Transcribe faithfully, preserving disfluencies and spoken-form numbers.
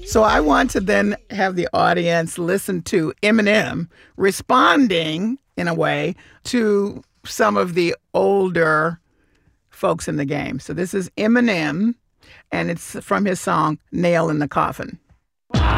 So I want to then have the audience listen to Eminem responding in a way to some of the older folks in the game. So this is Eminem, and it's from his song Nail in the Coffin.